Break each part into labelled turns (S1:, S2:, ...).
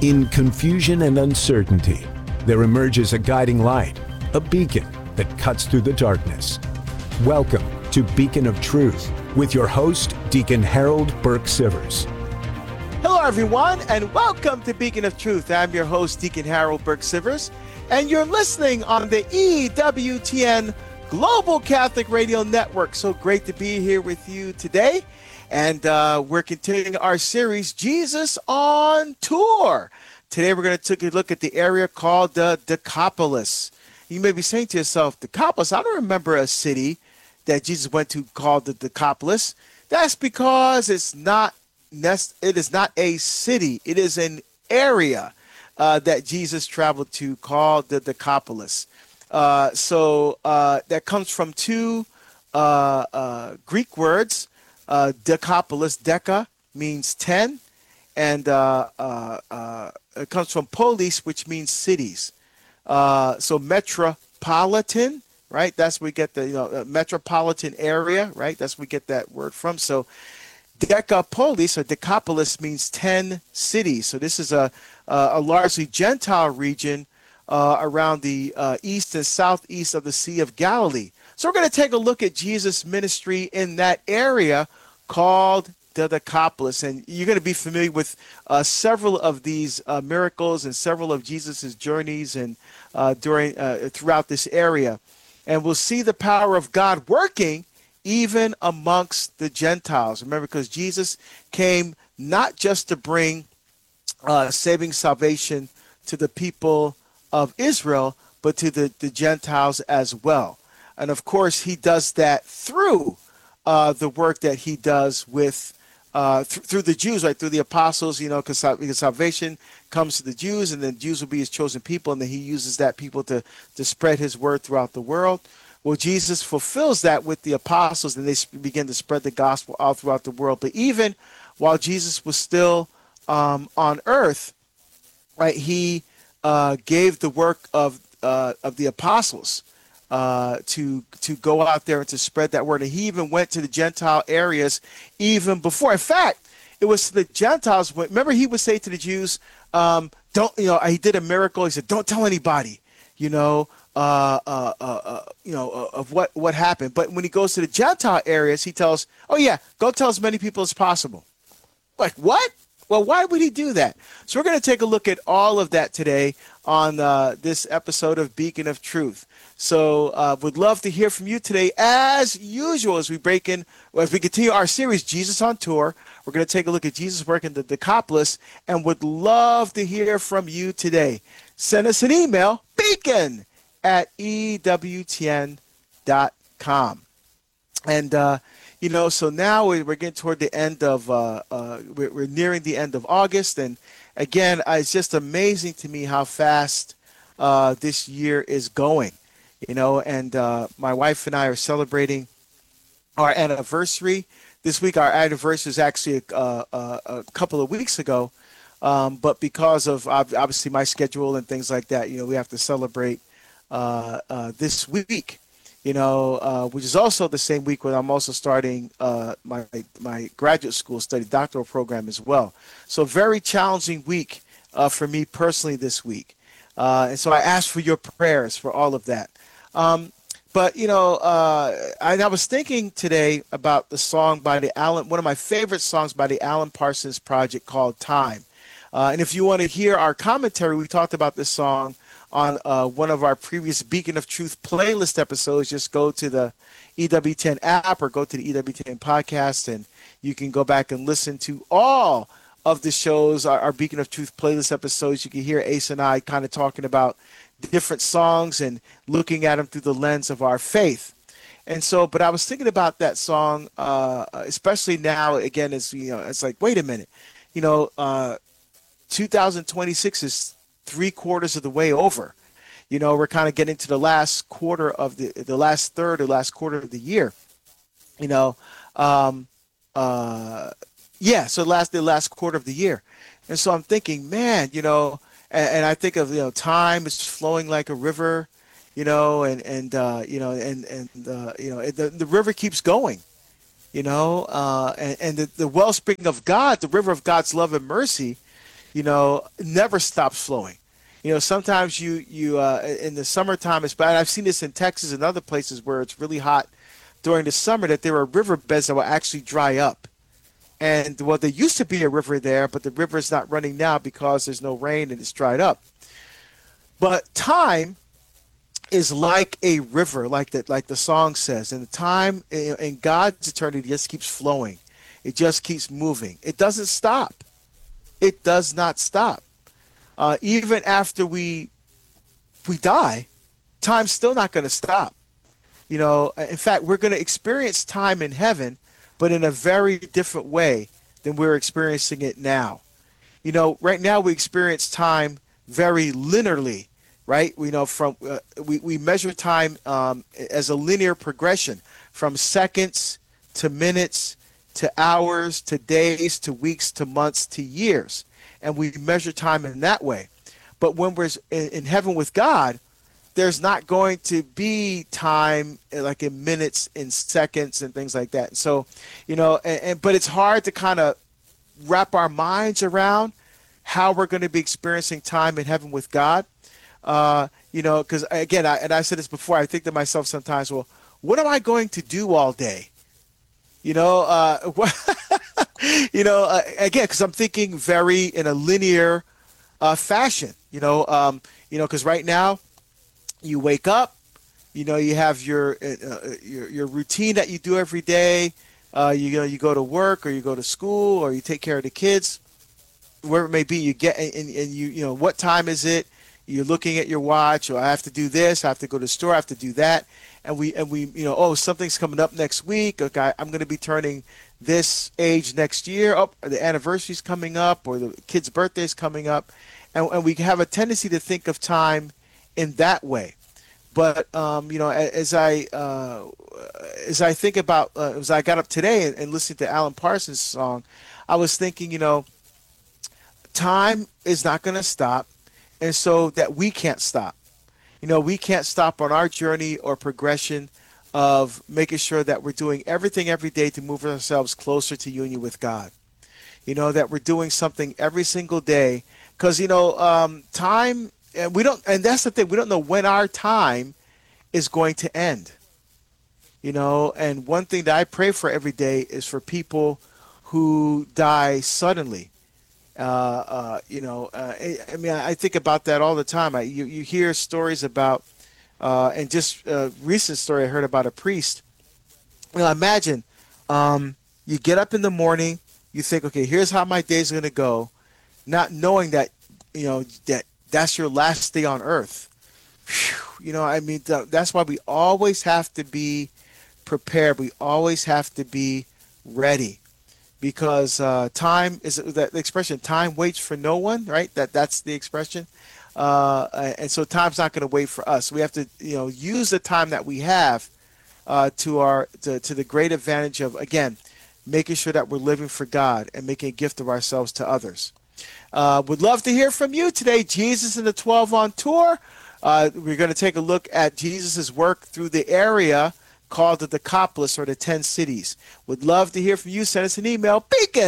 S1: In confusion and uncertainty, there emerges a guiding light, a beacon that cuts through the darkness. Welcome to Beacon of Truth with your host, Deacon Harold Burke-Sivers.
S2: Hello, everyone, and welcome to Beacon of Truth. I'm your host, Deacon Harold Burke-Sivers, and you're listening on the EWTN Global Catholic Radio Network. So great to be here with you today. And we're continuing our series, Jesus on Tour. Today we're going to take a look at the area called the Decapolis. You may be saying to yourself, Decapolis, I don't remember a city that Jesus went to called the Decapolis. That's because it is not a city. It is an area that Jesus traveled to called the Decapolis. So that comes from two Greek words. Decapolis, deca means 10, and it comes from polis, which means cities. So metropolitan, right? That's where we get the metropolitan area, right? That's where we get that word from. So Decapolis or Decapolis means 10 cities. So this is a largely Gentile region around the east and southeast of the Sea of Galilee. So we're going to take a look at Jesus' ministry in that area called the Decapolis. And you're going to be familiar with several of these miracles and several of Jesus' journeys and throughout this area. And we'll see the power of God working even amongst the Gentiles. Remember, because Jesus came not just to bring saving salvation to the people of Israel, but to the Gentiles as well. And of course, he does that through the work that he does with through the Jews, right? Through the apostles, because salvation comes to the Jews, and then Jews will be his chosen people, and then he uses that people to spread his word throughout the world. Well, Jesus fulfills that with the apostles, and they begin to spread the gospel all throughout the world. But even while Jesus was still on earth, right, he gave the work of the apostles to go out there and to spread that word. And he even went to the Gentile areas even before. In fact, it was the Gentiles. Remember, he would say to the Jews, he did a miracle. He said, don't tell anybody, of what happened. But when he goes to the Gentile areas, he tells, go tell as many people as possible. Like, what? Well, why would he do that? So we're going to take a look at all of that today on this episode of Beacon of Truth. So would love to hear from you today, as usual, as we continue our series, Jesus on Tour. We're going to take a look at Jesus' work in the Decapolis, and would love to hear from you today. Send us an email, beacon@ewtn.com. And so now we're getting toward the end of, we're nearing the end of August. And again, it's just amazing to me how fast this year is going, and my wife and I are celebrating our anniversary. This week, our anniversary is actually a couple of weeks ago. But because of obviously my schedule and things like that, we have to celebrate this week. Which is also the same week when I'm also starting my graduate school study doctoral program as well. So very challenging week for me personally this week. And so I ask for your prayers for all of that. But I was thinking today about the song by one of my favorite songs by the Alan Parsons Project called Time. And if you want to hear our commentary, we talked about this song on one of our previous Beacon of Truth playlist episodes. Just go to the EWTN app or go to the EWTN podcast, and you can go back and listen to all of the shows, our Beacon of Truth playlist episodes. You can hear Ace and I kind of talking about different songs and looking at them through the lens of our faith. And so, but I was thinking about that song, especially now, again, it's like, wait a minute, 2026 is 3/4 of the way over. We're kind of getting to the last quarter of the last third or last quarter of the year. So the last quarter of the year. And so I'm thinking, man, and I think of, time is flowing like a river, the river keeps going, and the wellspring of God, the river of God's love and mercy, never stops flowing. Sometimes you in the summertime it's bad. I've seen this in Texas and other places where it's really hot during the summer, that there are riverbeds that will actually dry up. And well, there used to be a river there, but the river is not running now because there's no rain and it's dried up. But time is like a river, like the song says, and the time in God's eternity just keeps flowing. It just keeps moving. It doesn't stop. It does not stop. Even after we die, time's still not going to stop. In fact, we're going to experience time in heaven, but in a very different way than we're experiencing it now. Right now we experience time very linearly, right? We measure time as a linear progression from seconds to minutes to hours to days to weeks to months to years. And we measure time in that way. But when we're in heaven with God, there's not going to be time like in minutes, in seconds, and things like that. So, but it's hard to kind of wrap our minds around how we're going to be experiencing time in heaven with God. Because again, I said this before, I think to myself sometimes, well, what am I going to do all day? Again, because I'm thinking very in a linear fashion, because right now you wake up, you have your routine that you do every day. You go to work or you go to school or you take care of the kids, wherever it may be. You get and you what time is it? You're looking at your watch. Or I have to do this. I have to go to the store. I have to do that. And we something's coming up next week. Okay, I'm going to be turning this age next year. Oh, the anniversary's coming up, or the kid's birthday's coming up, and we have a tendency to think of time in that way. But as I think about as I got up today and listened to Alan Parsons' song, I was thinking, time is not going to stop, and so that we can't stop. We can't stop on our journey or progression of making sure that we're doing everything every day to move ourselves closer to union with God. That we're doing something every single day, because time, and that's the thing, we don't know when our time is going to end. And one thing that I pray for every day is for people who die suddenly. I think about that all the time. You hear stories about, and just a recent story I heard about a priest. Imagine you get up in the morning, you think, okay, here's how my day's going to go, not knowing that, that's your last day on earth. Whew, that's why we always have to be prepared. We always have to be ready. Because time is the expression, time waits for no one, right? That's the expression. And so time's not going to wait for us. We have to, use the time that we have to the great advantage of, again, making sure that we're living for God and making a gift of ourselves to others. Would love to hear from you today. Jesus and the 12 on tour. We're going to take a look at Jesus's work through the area called the Decapolis, or the 10 cities. Would love to hear from you. Send us an email,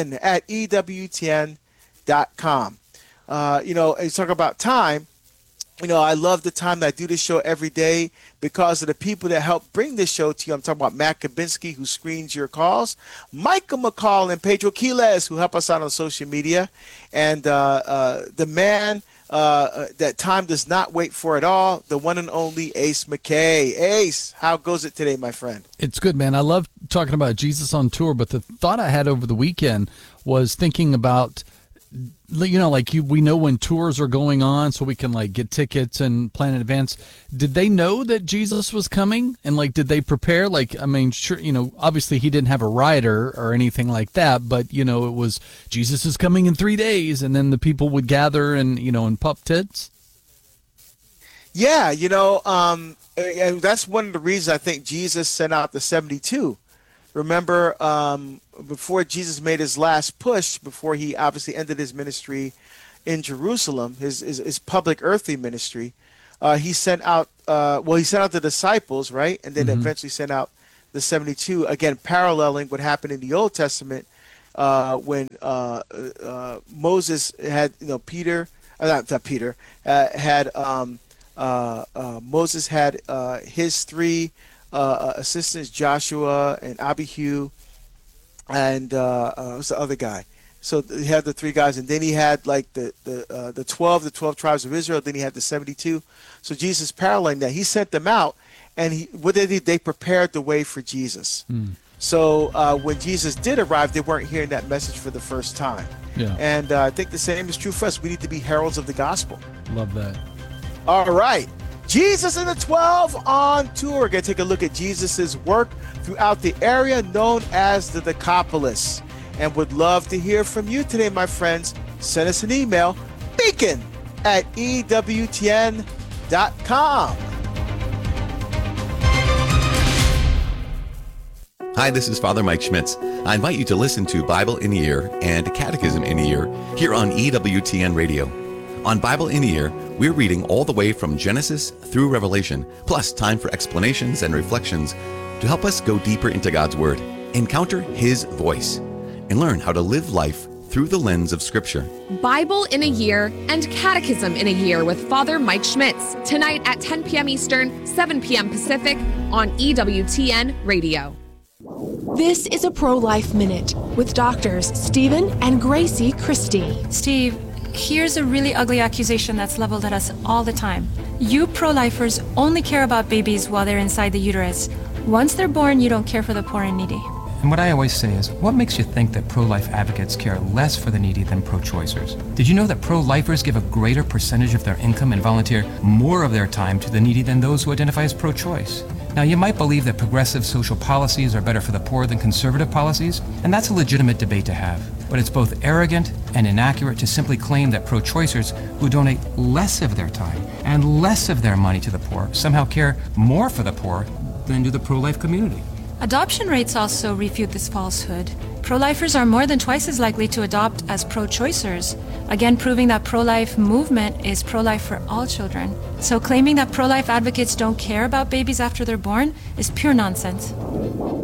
S2: beacon@ewtn.com. You talk about time. I love the time that I do this show every day because of the people that help bring this show to you. I'm talking about Matt Kabinski, who screens your calls, Michael McCall and Pedro Quiles, who help us out on social media, and the man that time does not wait for at all, the one and only Ace McKay. Ace, how goes it today, my friend?
S3: It's good, man. I love talking about Jesus on tour, but the thought I had over the weekend was thinking about, we know when tours are going on, so we can get tickets and plan in advance. Did they know that Jesus was coming? And did they prepare? Sure, obviously he didn't have a rider or anything like that, but it was Jesus is coming in 3 days, and then the people would gather and pop tits.
S2: Yeah, and that's one of the reasons I think Jesus sent out the 72. Remember, before Jesus made his last push, before he obviously ended his ministry in Jerusalem, his public earthly ministry, he sent out the disciples, right? And then eventually sent out the 72, again, paralleling what happened in the Old Testament when Moses had, Peter, not Peter, had Moses had his three assistants, Joshua and Abihu, and what's the other guy? So he had the three guys, and then he had like the 12 tribes of Israel. Then he had the 72. So Jesus paralleling that, he sent them out, and what they did, they prepared the way for Jesus. So when Jesus did arrive, they weren't hearing that message for the first time.
S3: Yeah.
S2: And I think the same is true for us. We need to be heralds of the gospel.
S3: Love that.
S2: All right. Jesus and the 12 on tour. We're going to take a look at Jesus's work throughout the area known as the Decapolis. And would love to hear from you today, my friends. Send us an email, beacon@ewtn.com.
S4: Hi, this is Father Mike Schmitz. I invite you to listen to Bible in a Year and Catechism in a Year here on EWTN Radio. On Bible in a Year, we're reading all the way from Genesis through Revelation, plus time for explanations and reflections to help us go deeper into God's Word, encounter His voice, and learn how to live life through the lens of Scripture.
S5: Bible in a Year and Catechism in a Year with Father Mike Schmitz, tonight at 10 p.m. Eastern, 7 p.m. Pacific on EWTN Radio.
S6: This is a Pro-Life Minute with doctors Stephen and Gracie Christie.
S7: Steve, here's a really ugly accusation that's leveled at us all the time. You pro-lifers only care about babies while they're inside the uterus. Once they're born, you don't care for the poor and needy.
S8: And what I always say is, what makes you think that pro-life advocates care less for the needy than pro-choicers? Did you know that pro-lifers give a greater percentage of their income and volunteer more of their time to the needy than those who identify as pro-choice? Now, you might believe that progressive social policies are better for the poor than conservative policies, and that's a legitimate debate to have. But it's both arrogant and inaccurate to simply claim that pro-choicers who donate less of their time and less of their money to the poor somehow care more for the poor than do the pro-life community.
S7: Adoption rates also refute this falsehood. Pro-lifers are more than twice as likely to adopt as pro-choicers, again proving that pro-life movement is pro-life for all children. So claiming that pro-life advocates don't care about babies after they're born is pure nonsense.